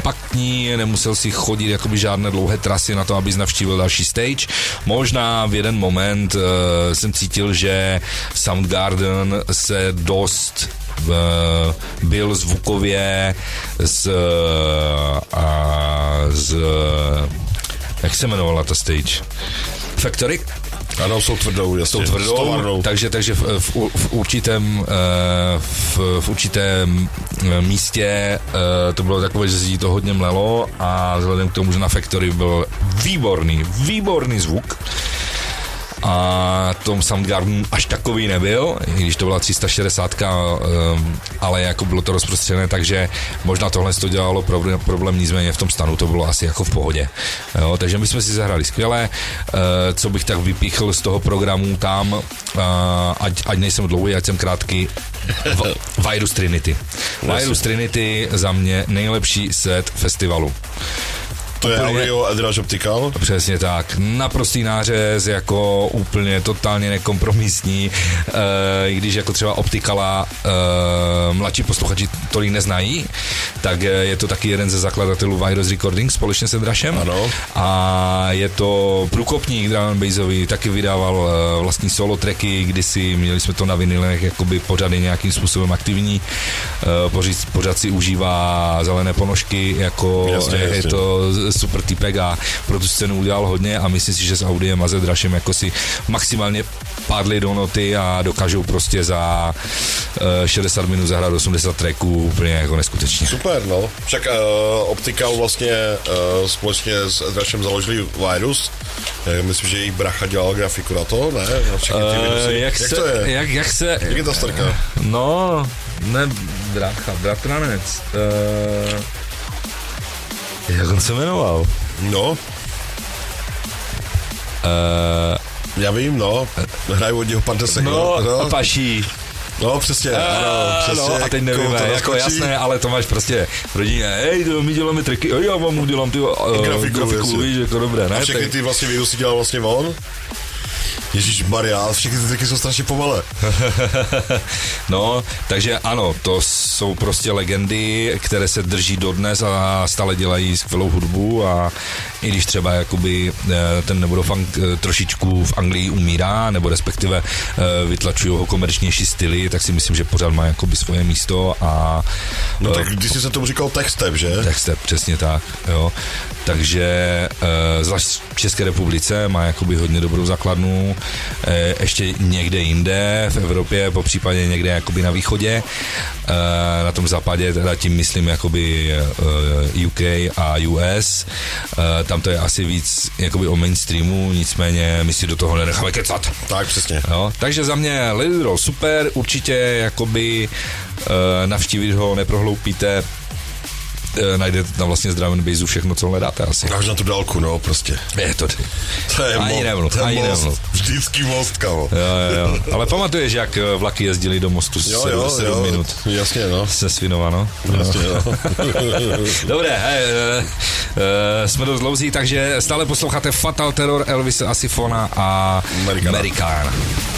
kompaktní, nemusel si chodit jakoby žádné dlouhé trasy na to, abys navštívil další stage. Možná v jeden moment jsem cítil, že Soundgarden se dost byl zvukově z jak se jmenovala ta stage? Factory? Ano, jsou tvrdou, jasně. Jsou tvrdou, takže v určitém místě to bylo takové, že se to hodně mlelo a vzhledem k tomu, že na Factory byl výborný zvuk, a tom Soundgarden až takový nebyl, i když to byla 360, ale jako bylo to rozprostřené, takže možná tohle to dělalo problém, nicméně v tom stanu to bylo asi jako v pohodě. Jo, takže my jsme si zahrali skvěle, co bych tak vypíchl z toho programu tam, ať nejsem dlouhý, ať jsem krátký, Virus Trinity. Virus Trinity za mě nejlepší set festivalu. To je Audio Edge Optical? Přesně tak. Naprostý nářez, jako úplně totálně nekompromisní, i když jako třeba Opticala mladší posluchači tolik neznají, tak je to taky jeden ze zakladatelů Virus Recordings společně se Drašem. Ano. A je to průkopník drum and bassový, taky vydával vlastní solo tracky, kdysi měli jsme to na vinilech, jakoby pořád je nějakým způsobem aktivní, pořád si užívá zelené ponožky, jako jasně. Je to super typek a pro tu scénu udělal hodně a myslím si, že s Audiem a se Drašem jako si maximálně padli do noty a dokážou prostě za 60 minut zahrát 80 tracků úplně jako neskutečně. Super, no. Však Optical vlastně společně s Drašem založili Virus. Myslím, že jejich bracha dělal grafiku na to, ne? Na všechny ty virusy. Jak to je? Jak se... Jak je ta starka? No, ne bratranec. Jak on se jmenoval? No. Já vím, no. Hraju od něho Pantesek. No, Paší. No, přesně, ano, přesně. No, a teď nevíme, jako jasné, ale to máš prostě v rodině, hej, my děláme triky, já vám udělám ty grafiku, víš, jako dobré, ne? A všechny ty vlastně virusy dělal vlastně on? Ježišmarja, všechny ty triky jsou strašně pomalé. No, takže ano, to jsou prostě legendy, které se drží dodnes a stále dělají skvělou hudbu a i když třeba jakoby ten neurofunk trošičku v Anglii umírá, nebo respektive vytlačují ho komerčnější styly, tak si myslím, že pořád má jakoby svoje místo a... No tak když jsi se tomu říkal Techstep, že? Techstep, přesně tak, jo. Takže zvlášť v České republice má jakoby hodně dobrou základnu, ještě někde jinde v Evropě, po případě někde jakoby na východě, na tom západě, teda tím myslím jakoby UK a US, tam to je asi víc jakoby o mainstreamu, nicméně my si do toho nenecháme kecat. Tak, přesně. Jo, takže za mě Lady Roll super, určitě jakoby navštívit ho, neprohloupíte, najdete tam vlastně z drum and bassu všechno, co hledáte asi. Až na tu dálku, no, prostě. Je to je ani nemluv. Vždycky most, kámo. Jo. Ale pamatuješ, jak vlaky jezdili do mostu 7 minut? Jasně, no. Se Svinova, no. Jasně, no. Dobré, jsme dost dlouzí, takže stále posloucháte Fatal Terror, Elvise Asifona a Americana.